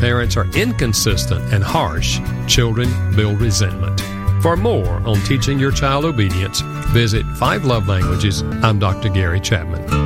parents are inconsistent and harsh, children build resentment. For more on teaching your child obedience, visit 5 Love Languages. I'm Dr. Gary Chapman.